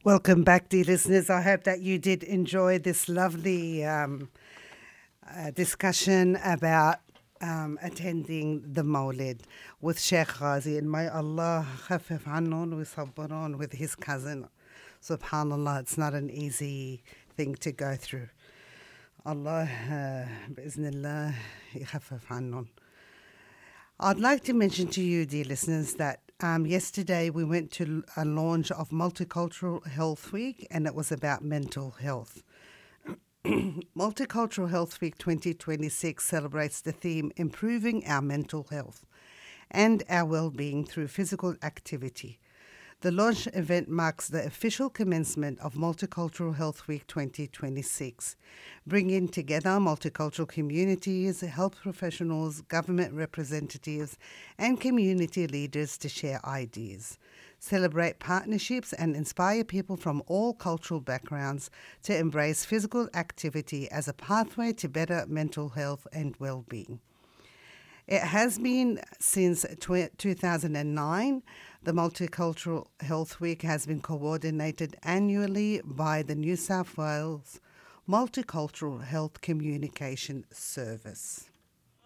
Welcome back, dear listeners. I hope that you did enjoy this lovely discussion about attending the Mawlid with Sheikh Ghazi. And may Allah khafif annon wa sabbaron with his cousin. Subhanallah, it's not an easy thing to go through. Allah, bi'iznillah, يخفف عنهم. I'd like to mention to you, dear listeners, that yesterday we went to a launch of Multicultural Health Week, and it was about mental health. Multicultural Health Week 2026 celebrates the theme Improving Our Mental Health and Our Well-Being Through Physical Activity. The launch event marks the official commencement of Multicultural Health Week 2026, bringing together multicultural communities, health professionals, government representatives, and community leaders to share ideas, celebrate partnerships, and inspire people from all cultural backgrounds to embrace physical activity as a pathway to better mental health and well-being. It has been since 2009. The Multicultural Health Week has been coordinated annually by the New South Wales Multicultural Health Communication Service.